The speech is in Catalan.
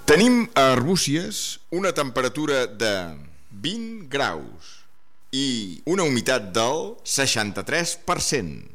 Tenim a Arbúcies una temperatura de 20 graus i una humitat del 63%.